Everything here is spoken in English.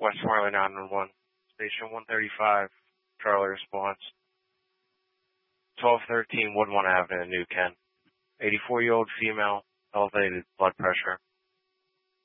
Westmoreland 911. Station 135. Charlie response. 1213 Woodlawn Avenue, New Kent. 84-year-old female, elevated blood pressure.